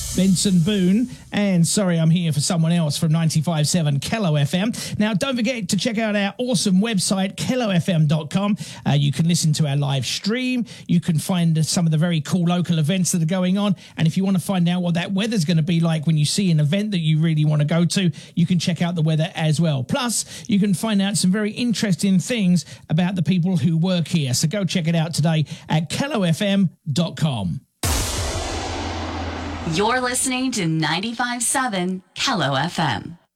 Benson Boone, and Sorry I'm Here for Someone Else from 95.7 Kello FM. Now, don't forget to check out our awesome website, kellofm.com. You can listen to our live stream. You can find some of the very cool local events that are going on. And if you want to find out what that weather's going to be like when you see an event that you really want to go to, you can check out the weather as well. Plus, you can find out some very interesting things about the people who work here. So go check it out today at kellofm.com. You're listening to 95.7 Kello FM.